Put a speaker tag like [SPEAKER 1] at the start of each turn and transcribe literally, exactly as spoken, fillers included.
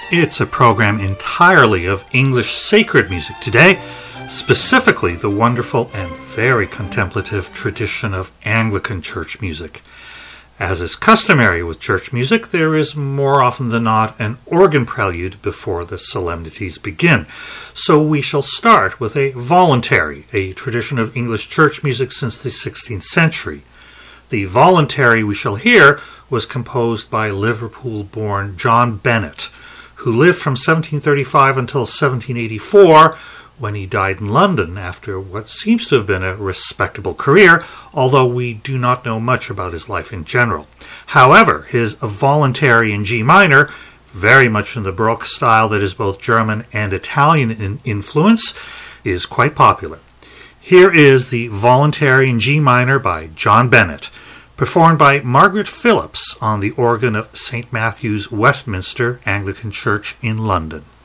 [SPEAKER 1] It's a program entirely of English sacred music today, specifically the wonderful and very contemplative tradition of Anglican church music. As is customary with church music, there is more often than not an organ prelude before the solemnities begin. So we shall start with a voluntary, a tradition of English church music since the sixteenth century. The voluntary we shall hear was composed by Liverpool-born John Bennett, who lived from seventeen thirty-five until seventeen eighty-four, when he died in London after what seems to have been a respectable career, although we do not know much about his life in general. However, his voluntary in G minor, very much in the Baroque style that is both German and Italian in influence, is quite popular. Here is the voluntary in G minor by John Bennett, performed by Margaret Phillips on the organ of Saint Matthew's Westminster Anglican Church in London.